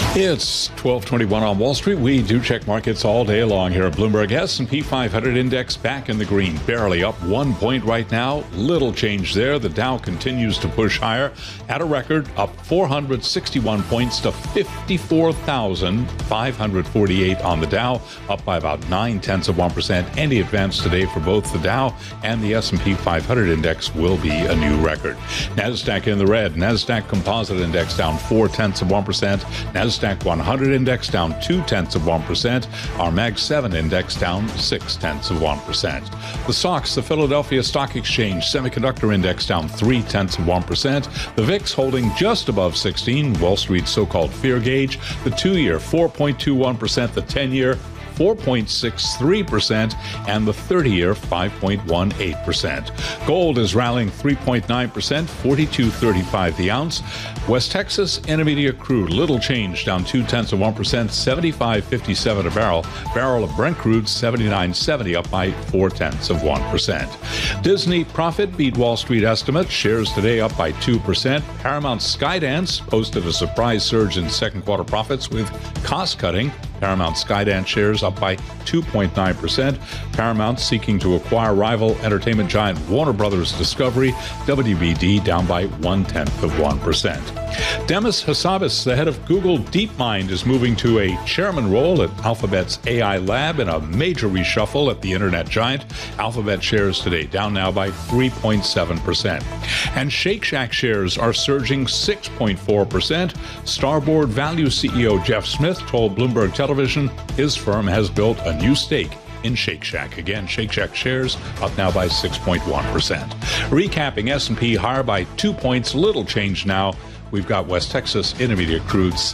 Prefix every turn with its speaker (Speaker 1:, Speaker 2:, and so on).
Speaker 1: It's 12:21 on Wall Street. We do check markets all day long here at Bloomberg. S&P 500 index back in the green, barely up 1 point right now. Little change there. The Dow continues to push higher at a record, up 461 points to 54,548 on the Dow, up by about 0.9%. Any advance today for both the Dow and the S&P 500 index will be a new record. NASDAQ in the red. NASDAQ Composite Index down 0.4%. NASDAQ 100 Index down 0.2%. Our Mag 7 Index down 0.6%. The SOX, the Philadelphia Stock Exchange Semiconductor Index down 0.3%. The VIX holding just above 16, Wall Street's so-called fear gauge. The 2-year 4.21%, the 10-year 4.63%, and the 30-year 5.18%. Gold is rallying 3.9%, $42.35 the ounce. West Texas Intermediate crude, little change, down 0.2%, $75.57 a barrel. Barrel of Brent crude, $79.70, up by 0.4%. Disney profit beat Wall Street estimates. Shares today up by 2%. Paramount Skydance posted a surprise surge in second quarter profits with cost cutting. Paramount Skydance shares up by 2.9%. Paramount seeking to acquire rival entertainment giant Warner Brothers Discovery. WBD down by 0.1%. Demis Hassabis, the head of Google DeepMind, is moving to a chairman role at Alphabet's AI lab in a major reshuffle at the internet giant. Alphabet shares today down now by 3.7%. And Shake Shack shares are surging 6.4%. Starboard Value CEO Jeff Smith told Bloomberg Television his firm has built a new stake in Shake Shack. Again, Shake Shack shares up now by 6.1%. Recapping, S&P higher by 2 points, little change now. We've got West Texas Intermediate crude